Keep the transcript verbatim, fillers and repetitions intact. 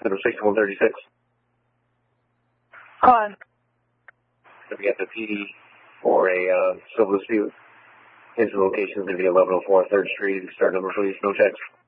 Number sixty-one thirty-six. On. So we got the P D for a uh, civil dispute. His location is going to be eleven oh four third Street. Start number, please. No text.